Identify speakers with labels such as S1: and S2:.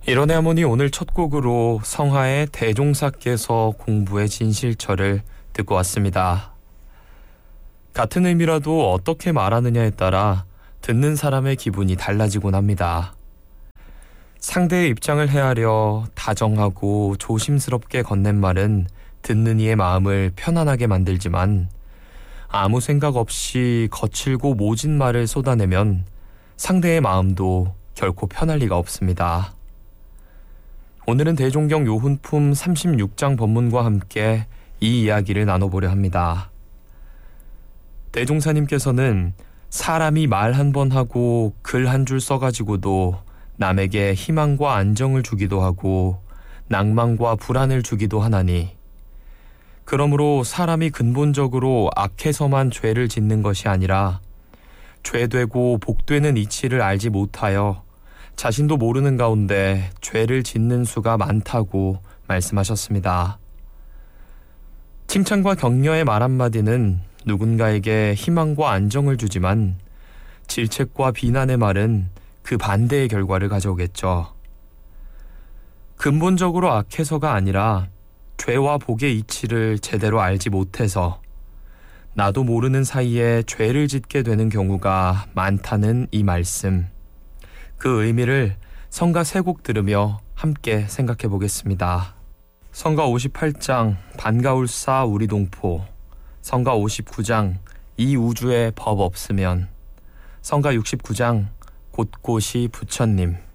S1: 이런의 어머니 오늘 첫 곡으로 성하의 대종사께서 공부의 진실처를 듣고 왔습니다. 같은 의미라도 어떻게 말하느냐에 따라 듣는 사람의 기분이 달라지곤 합니다. 상대의 입장을 헤아려 다정하고 조심스럽게 건넨 말은 듣는 이의 마음을 편안하게 만들지만 아무 생각 없이 거칠고 모진 말을 쏟아내면 상대의 마음도 결코 편할 리가 없습니다. 오늘은 대종경 요훈품 36장 법문과 함께 이 이야기를 나눠보려 합니다. 대종사님께서는 사람이 말 한 번 하고 글 한 줄 써가지고도 남에게 희망과 안정을 주기도 하고 낭만과 불안을 주기도 하나니, 그러므로 사람이 근본적으로 악해서만 죄를 짓는 것이 아니라 죄되고 복되는 이치를 알지 못하여 자신도 모르는 가운데 죄를 짓는 수가 많다고 말씀하셨습니다. 칭찬과 격려의 말 한마디는 누군가에게 희망과 안정을 주지만 질책과 비난의 말은 그 반대의 결과를 가져오겠죠. 근본적으로 악해서가 아니라 죄와 복의 이치를 제대로 알지 못해서 나도 모르는 사이에 죄를 짓게 되는 경우가 많다는 이 말씀, 그 의미를 성가 3곡 들으며 함께 생각해 보겠습니다. 성가 58장 반가울사 우리 동포, 성가 59장 이 우주에 법 없으면, 성가 69장 곳곳이 부처님.